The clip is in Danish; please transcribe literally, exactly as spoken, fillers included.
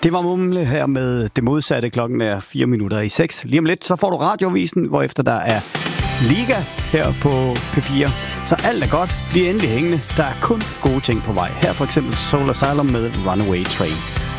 Det var Mumle her med det modsatte. Klokken er fire minutter i seks. Lige om lidt, så får du radiovisen, hvorefter der er Liga her på P fire. Så alt er godt. Bliv endelig hængende. Der er kun gode ting på vej. Her for eksempel Soul Asylum med Runaway Train.